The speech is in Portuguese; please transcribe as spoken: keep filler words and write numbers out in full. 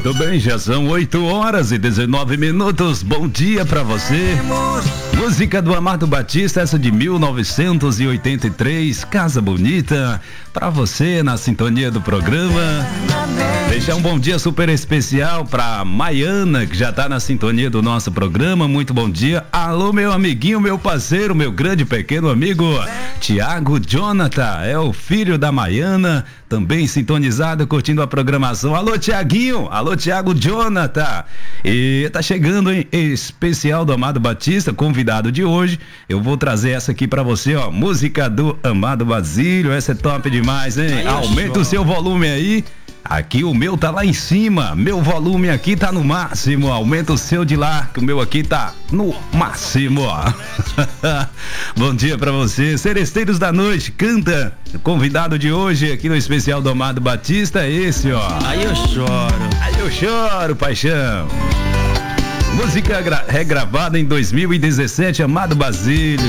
Muito bem, já são oito horas e dezenove minutos. Bom dia pra você. Música do Amado Batista, essa de mil novecentos e oitenta e três, Casa Bonita, pra você na sintonia do programa. Deixar um bom dia super especial pra Maiana, que já tá na sintonia do nosso programa. Muito bom dia. Alô, meu amiguinho, meu parceiro, meu grande pequeno amigo Tiago Jonathan, é o filho da Maiana, também sintonizado, curtindo a programação. Alô, Tiaguinho, alô, Tiago Jonathan. E tá chegando, hein, especial do Amado Batista, convidado de hoje. Eu vou trazer essa aqui pra você, ó, música do Amado Basílio. Essa é top demais, hein? Aumenta o seu volume aí. Aqui o meu tá lá em cima, meu volume aqui tá no máximo, aumenta o seu de lá, que o meu aqui tá no máximo, ó. Bom dia pra você, Seresteiros da Noite, canta, o convidado de hoje aqui no especial do Amado Batista é esse, ó. Aí eu choro. Aí eu choro, paixão. Música gra- regravada em dois mil e dezessete, Amado Basílio.